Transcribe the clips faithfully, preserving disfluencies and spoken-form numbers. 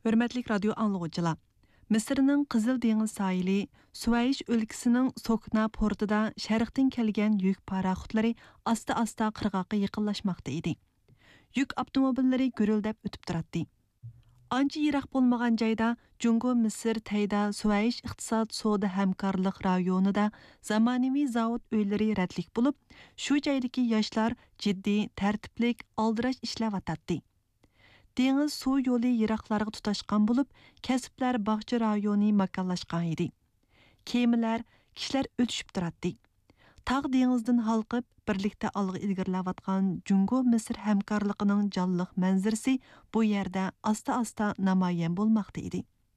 Hörmətli radio anlıqçılar. Misirning Qizil dengiz sohili Suvaysh o'lkasining Sokna portida sharqdan kelgan yuk paraxotlari asta-asta qirg'oqqa yaqinlashmoqda edi. Yuk avtomobillari gurildab o'tib turadi. Ancha yiroq bo'lmagan joyda Jungo Misir Tayda Suvaysh iqtisod savdo hamkorlik rayonida zamonaviy zavod uylari radlik bo'lib, shu joydagi yoshlar jiddiy, tartiblik, aldirash ishlayotadi. Dengiz suv yo'li yiroqlarga tutashgan bo'lib, kasblar bog'cha rayoni makonlashgan edi. Kemalar, kishilar o'tishib turadi. Tog' dengizdan halqib, birlikda olg'a ilgarilayotgan Jungo Misir hamkorligining jonliq manzarasi bu yerda asta-asta namoyon bo'lmoqda edi.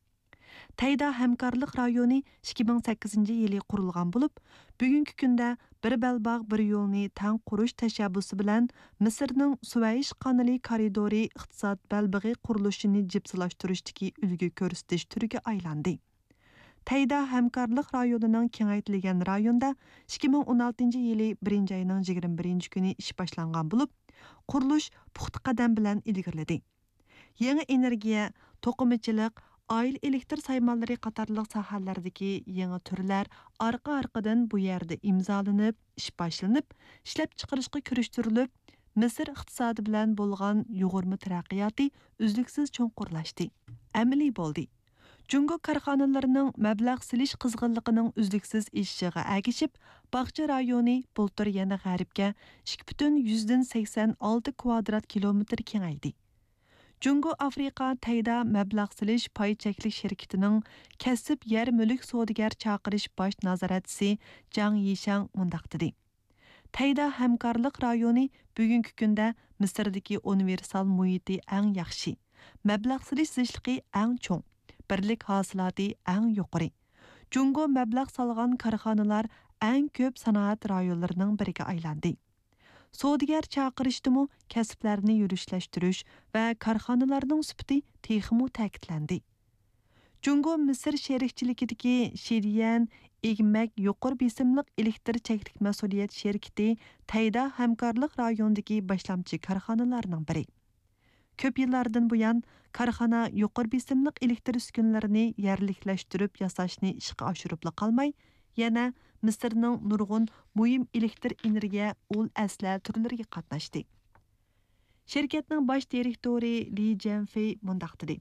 Tayda hamkorlik rayoni ikki ming sakkizinchi yili qurilgan bo'lib, bugungi kunda bir belbog' bir yo'lni tang qurish tashabbusi bilan Misrning Suvaysh kanali koridori iqtisod belbog'i qurilishini jipsilashtirishdagi ulgu ko'rsatish turiga aylandi. Tayda hamkorlik rayonining kengaytirilgan rayonda ikki ming o'n oltinchi yili birinchi oyning yigirma birinchi kuni ish boshlangan bo'lib, qurilish puxta qadam bilan ilgariladi. Yangi energiya, to'qimachilik, oil elektr saymonlari qatorliq sohalardagi yangi turlar orqa-orqadan bu yerda imzolanib, ish boshlanib, ishlab chiqarishga kirishtirilib, Misr iqtisodi bilan bo'lgan yuqorma taraqqiyoti uzluksiz cho'nqurlashdi. Amaliy bo'ldi. Jungo korxonalarining mablag' silish qizg'inligining uzluksiz eshishiga agishib, bog'cha rayoni bultur yana g'arbga ikki butun yuzdan sakson olti kvadrat kilometr kengaydi. Jungo Afrika Tayda mablag' silish pay cheklik shirkatining kasb yer mulk savdogar chaqirish bosh nazoratchisi Jang Yishang mundaq dedi. Tayda hamkorlik rayoni bugungi kunda Misrdagi universal muhiti eng yaxshi, mablag' silish zichligi eng cho'ng, birlik hosilati eng yuqori. Jungo mablag' solgan korxonalar eng ko'p sanoat rayonlarining biriga aylandi. Savdogar chaqirishdimi kasblarni yurishlashtirish va korxonalarning sifati texmu ta'kidlandi. Jungo Misr sherikchiligidagi Shiriyan Egmak yuqori besimliq elektr cheklik mas'uliyat shirkati Tayda hamkorlik rayonidagi boshlamchi korxonalarning biri. Ko'p yillardan buyon korxona yuqori besimliq elektr uskunalarini yerliklashtirib yasashni ishga oshirib qolmay, yana Misrning nurg'un muhim elektr energiya ul asla turlariga qatnashdi. Shirkatning bosh direktori Li Jianfei mundaq dedi.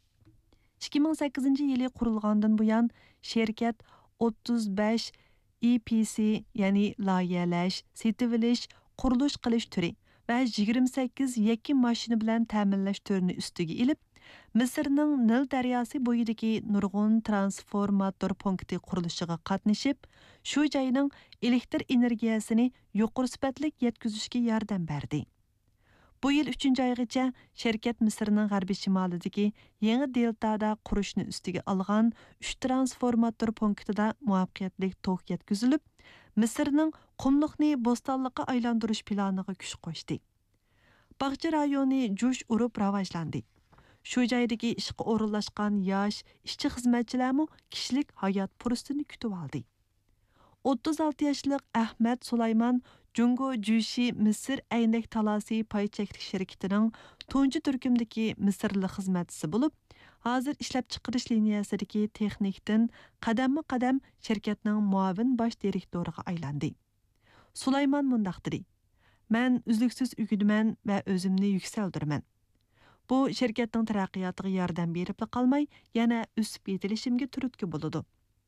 ikki ming sakkizinchi yili qurilgandan buyon shirkat o'ttiz besh E P C, ya'ni loyihalash, setilish, qurilish qilish turi va yigirma sakkiz yakki mashina bilan ta'minlash turini ustiga ilib, Misrning Nil daryosi bo'yidagi nurg'un transformator punkti qurilishiga qatnashib, shu joyning elektr energiyasini yuqori sifatli yetkazishga yordam berdi. Bu yil uchinchi oygacha shirkat Misrning g'arbiy shimolidagi yangi deltada qurishni ustiga olgan uch transformator punktida muvaffaqiyatli tok yetkazilib, Misrning qumliqni bo'stonliqqa aylantirish planiga kuch qo'shdi. Bog'cha rayoni jo'sh urib rivojlandi. Shu joydagi ishga o'rinlashgan yosh ishchi xizmatchilarmi kishilik hayot fursatini kutib oldi. o'ttiz olti yoshlik Ahmad Sulaymon Jungo Jushi Misr Aynak Talasi pay cheklik shirkatining tunji turkumdagi Misrlik xizmatchisi bo'lib, hozir ishlab chiqarish liniyasidagi texnikdan qadamma-qadam shirkatning muavin bosh direktoriga aylandi. Sulaymon mundaq dedi: "Men uzluksiz o'qidaman va o'zimni yuksaltiraman. Bu shirkatning taraqqiyotiga yordam berib qolmay, yana o'sib yetilishimga turtki bo'ladi.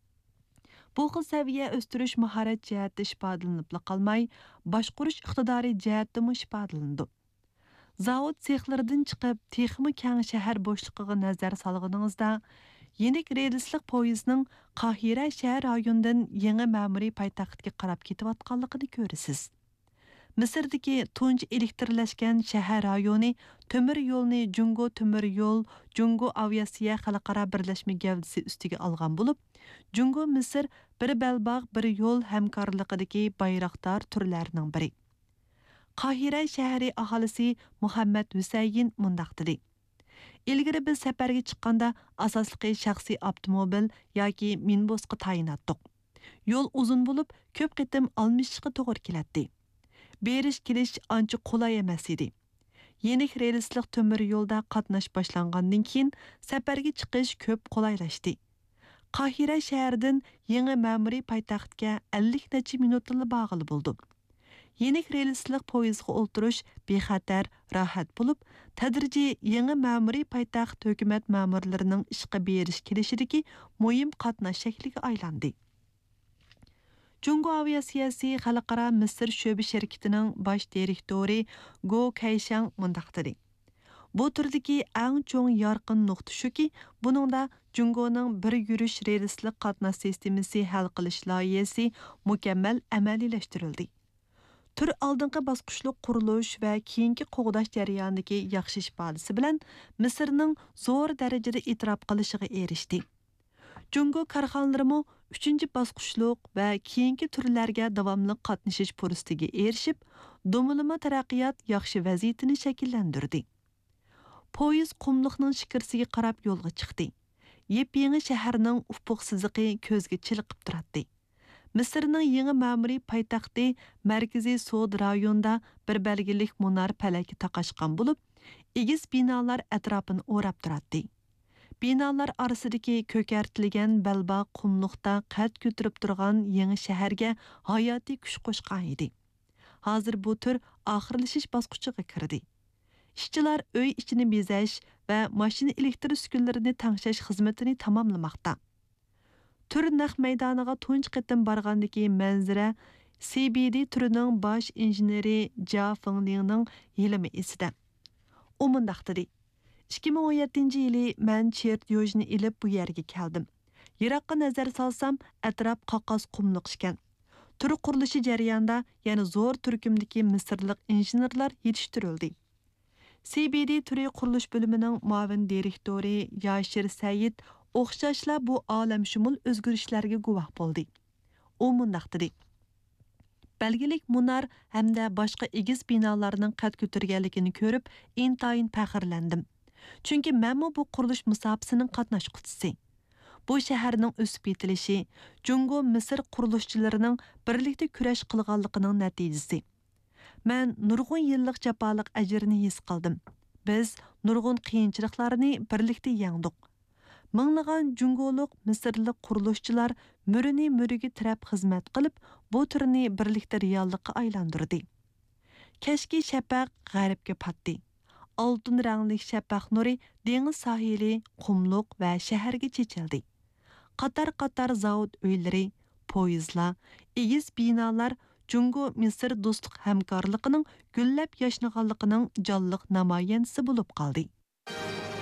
Bu xil saviya o'stirish mahorat jihatda ifodalanib qolmay, boshqarish iqtidori jihatda ifodalanadi. Zavod sexlaridan chiqib, texmi keng shahar bo'shligiga nazar solganingizda, yenik relslik poyezdning Qahira shahar rayonidan yangi ma'muriy poytaxtga qarab ketayotganligini ko'rasiz. Misrdagi tunji elektrlashgan shahar rayoni temir yo'lni Jungo temir yo'l, Jungo aviatsiya xalqaro birlashma gavdasi ustiga olgan bo'lib, Jungo Misr bir belbog' bir yo'l hamkorligidagi bayroqdor turlarining biri. Qahira shahri aholisi Muhammad Husayn mundaq dedi: "Ilgari biz safarga chiqqanda asosliqi shaxsiy avtomobil yoki minibusga tayinatdik. Yo'l uzun bo'lib, ko'p qitim almashishga to'g'ri keladi. Berish kelish ancha qulay emas edi. Yenik relsliq tömür yo'lda qatnash boshlangandan keyin safarga chiqish ko'p qulaylashdi. Qahira shahridan yangi ma'muriy poytaxtga ellik necha minutla bog'ili bo'ldi. Yenik relsliq poyezdga o'tirish bexatar, rahat bo'lib, tadrijiy yangi ma'muriy poytaxt hukumat ma'murlarining ishga berish kelishidagi muhim qatnash shakliga aylandi. Jungo aviatsiyasi xalqaro Misr sho'ba shirkatining bosh direktori Go Kayshang mundaq dedi. Bu turdagi eng cho'ng yorqin nuqta shuki, buningda Jungoning bir yurish relsliq qatnash sistemasi hal qilish loyihasi mukammal amaliylashtirildi. Tur oldingi bosqichli qurilish va keyingi qo'g'dash jarayonidagi yaxshi ish bolisi bilan Misrning zo'r darajada e'tirof qilishiga erishdi. Jungo korxonalarimi uchinchi bosqichliq va keyingi turlarga davomli qatnashish fursatiga erishib, domilama taraqqiyot yaxshi vaziyatini shakllantirdi. Poyezd qumliqning shikirsiga qarab yo'lga chiqdi. Yep-yangi shaharning ufuq siziqi ko'zga chiliqib turadi. Misrning yangi ma'muriy poytaxti markaziy Sod rayonida bir belgilik munar palaki taqashgan bo'lib, egiz binolar atrofini o'rab turadi. Binolar orasidagi ko'kartilgan balba qumliqda qad ko'tarib turgan yangi shaharga hayotiy kuch qo'shgan edi. Hozir bu tur oxirlashish bosqichiga kirdi. Ishchilar uy ichini bezash va mashina elektr uskunalarini tangshash xizmatini tamomlamoqda. Tur naq maydoniga tunç qitim borgandagi manzara C B D turining bosh injeneri Ja Fenglingning yilimi esida. U mundaq dedi: ikki ming o'n yettinchi yili men chertyojni ilib bu yerga keldim. Yiroqqa nazar solsam, atrof qoqqos qumliq ekan. Tur qurilishi jarayonida yana zo'r turkumdagi misrlik injenerlar yetishtirildi. C B D turi qurilish bo'limining muavin direktori Yashir Sayid o'xshashla bu olamshumul o'zgarishlarga guvoh bo'ldi. U mundaq dedi: belgilik munar hamda boshqa egiz binolarning qad ko'targanligini ko'rib, intayin faxrlandim. Chunki menmi bu qurilish musobaqasining qatnashchisi. Bu shaharning o'sib yetilishi Jungo Misr qurilishchilarining birlikda kurash qilganligining natijasi. Men nurg'un yillik jafoliq ajrni his qildim. Biz nurg'un qiyinchiliklarni birlikda yengdik. Minglagan Jungoliq Misrlik qurilishchilar mürini müriga tirab xizmat qilib, bu turni birlikda reallikqa aylantirdi. Kashki shafaq g'arbga patdi. Oltin rangli shafaq nuri dengiz sahili, qumliq va shaharga chechildi. Qatar-qatar zavod uylari, poyezdlar, egiz binolar Jungo Misr do'stlik hamkorligining gullab yashnaganligining jonliq namoyandasi bo'lib qoldi.